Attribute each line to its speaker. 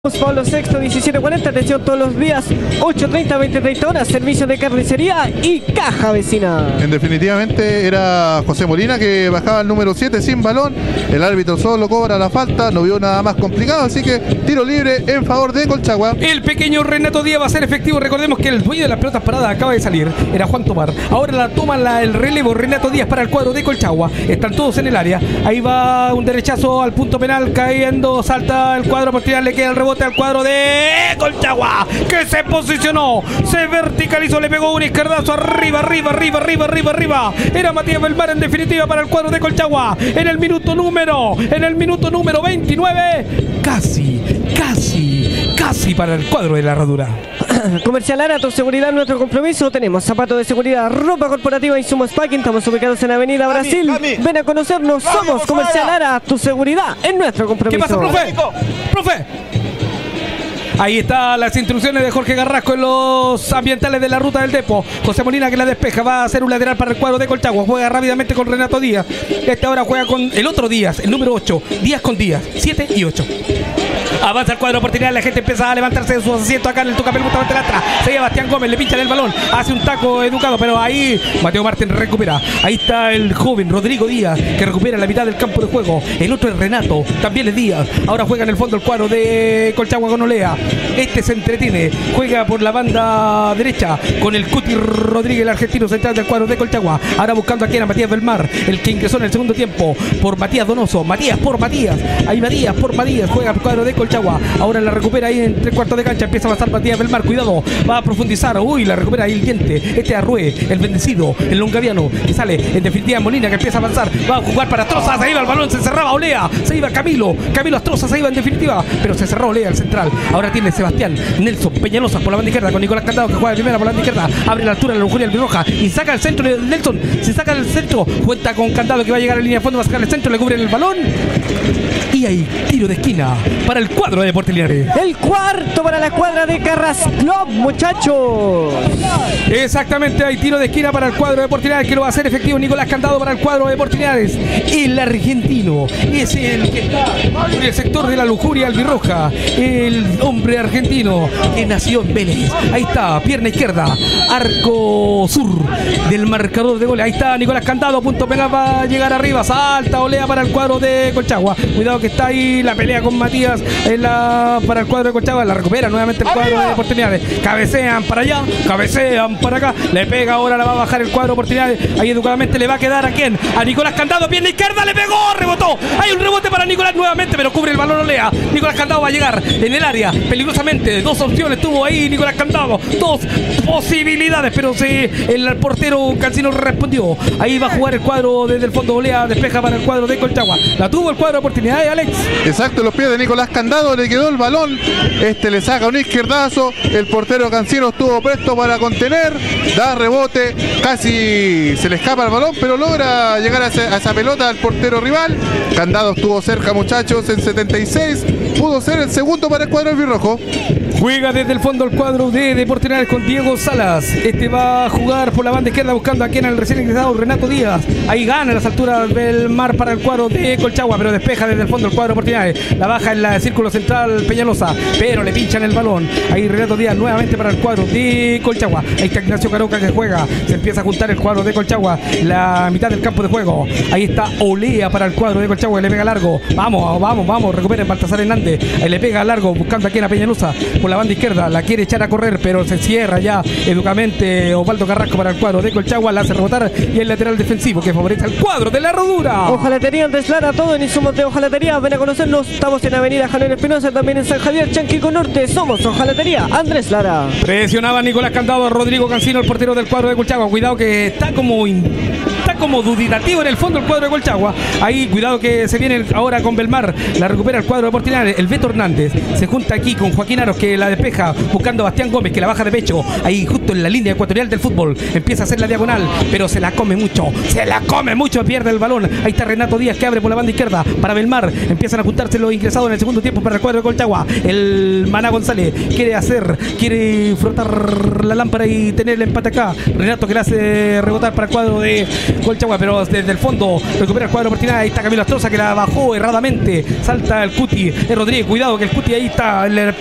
Speaker 1: Pablo VI, 17:40, atención todos los días, 8:30, 20:30 horas, servicio de carnicería y caja vecina.
Speaker 2: Definitivamente era José Molina que bajaba al número 7 sin balón, el árbitro solo cobra la falta, no vio nada más complicado, así que tiro libre en favor de Colchagua.
Speaker 3: El pequeño Renato Díaz va a ser efectivo, recordemos que el dueño de las pelotas paradas acaba de salir, era Juan Tomar, ahora la toma el relevo Renato Díaz para el cuadro de Colchagua, están todos en el área, ahí va un derechazo al punto penal, cayendo, salta el cuadro oportunidad, le queda el rebote al cuadro de Colchagua, que se posicionó, se verticalizó, le pegó un izquierdazo arriba, era Matías Belmar en definitiva para el cuadro de Colchagua, en el minuto número 29, casi para el cuadro de la Herradura.
Speaker 1: Comercial Lara, tu seguridad, nuestro compromiso. Tenemos zapatos de seguridad, ropa corporativa, insumos packing. Estamos ubicados en Avenida Brasil. Ven a conocernos, somos Comercial Lara, tu seguridad es nuestro compromiso.
Speaker 3: ¿Qué pasa, profe? Ahí están las instrucciones de Jorge Garrasco en los ambientales de la ruta del Depo. José Molina que la despeja, va a hacer un lateral para el cuadro de Colchagua. Juega rápidamente con Renato Díaz. Esta hora juega con el otro Díaz, el número 8. Díaz con Díaz, 7 y 8. Avanza el cuadro de oportunidad, la gente empieza a levantarse de sus asientos acá en el Tucapel justamente atrás. Se lleva Bastián Gómez, le pinchan el balón, hace un taco educado, pero ahí Mateo Martín recupera. Ahí está el joven Rodrigo Díaz que recupera la mitad del campo de juego. El otro es Renato, también es Díaz. Ahora juega en el fondo el cuadro de Colchagua con Olea. Este se entretiene, juega por la banda derecha con el Cuti Rodríguez, el argentino central del cuadro de Colchagua. Ahora buscando aquí a Matías Belmar, el que ingresó en el segundo tiempo por Matías Donoso. Matías por Matías, ahí Matías por Matías, juega el cuadro de Colchagua. Ahora la recupera ahí en 3/4 de cancha, empieza a pasar Matías Belmar, cuidado, va a profundizar, la recupera ahí el diente, este Arrué, el bendecido, el longaviano, que sale en definitiva Molina, que empieza a avanzar, va a jugar para Astroza, se iba el balón, se cerraba Olea, se iba Camilo Astroza, se iba en definitiva, pero se cerró Olea el central. Ahora tiene Sebastián Nelson Peñalosa por la banda izquierda con Nicolás Candado que juega de primera por la banda izquierda, abre la altura la lujuria albirroja y saca el centro de Nelson, se saca el centro, cuenta con Candado que va a llegar a línea de fondo, va a sacar el centro, le cubren el balón y ahí tiro de esquina para el cuadro de Deportes Linares.
Speaker 1: El cuarto para la escuadra de Carras Club, muchachos.
Speaker 3: Exactamente, hay tiro de esquina para el cuadro de Deportes Linares que lo va a hacer efectivo Nicolás Candado para el cuadro de Deportes Linares. El argentino es el que está en el sector de la lujuria albirroja, el hombre argentino que nació en Vélez. Ahí está, pierna izquierda, arco sur del marcador de goles. Ahí está Nicolás Candado, punto penal, va a llegar arriba, salta Olea para el cuadro de Colchagua. Cuidado que está ahí la pelea con Matías para el cuadro de Colchagua, la recupera nuevamente el cuadro de Oportunidades, cabecean para allá, cabecean para acá, le pega ahora, la va a bajar el cuadro de Oportunidades, ahí educadamente le va a quedar ¿a quién? A Nicolás Candado, pierna izquierda, le pegó, rebotó, hay un rebote para Nicolás nuevamente, pero cubre el balón Olea. Nicolás Candado va a llegar en el área, peligrosamente, dos opciones tuvo ahí Nicolás Candado, dos posibilidades, pero el portero Cancino respondió, ahí va a jugar el cuadro desde el fondo, Olea despeja para el cuadro de Colchagua, la tuvo el cuadro de Oportunidades, Alex.
Speaker 2: Exacto, los pies de Nicolás Candado, le quedó el balón, le saca un izquierdazo, el portero Cancino estuvo presto para contener, da rebote, casi se le escapa el balón, pero logra llegar a esa pelota al portero rival. Candado estuvo cerca, muchachos, en 76, pudo ser el segundo para el cuadro albirrojo.
Speaker 3: Juega desde el fondo el cuadro de Deportes Linares con Diego Salas. Va a jugar por la banda izquierda buscando aquí en el recién ingresado Renato Díaz. Ahí gana a las alturas del mar para el cuadro de Colchagua, pero despeja desde el fondo el cuadro de Deportes Linares. La baja en el círculo central Peñalosa, pero le pinchan el balón. Ahí Renato Díaz nuevamente para el cuadro de Colchagua. Ahí está Ignacio Caroca que juega. Se empieza a juntar el cuadro de Colchagua. La mitad del campo de juego. Ahí está Olea para el cuadro de Colchagua que le pega largo. Vamos. Recuperen Baltasar Hernández. Ahí le pega largo buscando aquí a Peñalosa por la banda izquierda. La quiere echar a correr, pero se cierra ya educadamente Osvaldo Carrasco para el cuadro de Colchagua. La hace rebotar y el lateral defensivo que favorece al cuadro de la Herradura.
Speaker 1: Hojalatería Andrés Lara, todo en insumos de hojalatería. Ven a conocernos. Estamos en Avenida Javier Espinosa, también en San Javier, Chanquico Norte. Somos Hojalatería Andrés Lara.
Speaker 3: Presionaba Nicolás Candado a Rodrigo Cancino, el portero del cuadro de Colchagua. Cuidado que está como duditativo en el fondo el cuadro de Colchagua. Ahí cuidado que se viene ahora con Belmar. La recupera el cuadro de Deportes. El Beto Hernández se junta aquí con Joaquín Aros que la despeja buscando a Bastián Gómez que la baja de pecho. Ahí justo Esto es la línea ecuatorial del fútbol. Empieza a hacer la diagonal, pero se la come mucho. Pierde el balón. Ahí está Renato Díaz que abre por la banda izquierda para Belmar. Empiezan a juntarse los ingresados en el segundo tiempo para el cuadro de Colchagua. El Maná González quiere frotar la lámpara y tener el empate acá. Renato que le hace rebotar para el cuadro de Colchagua, pero desde el fondo recupera el cuadro Martínez. Ahí está Camilo Astroza que la bajó erradamente. Salta el Cuti. Rodríguez, cuidado que el Cuti ahí está.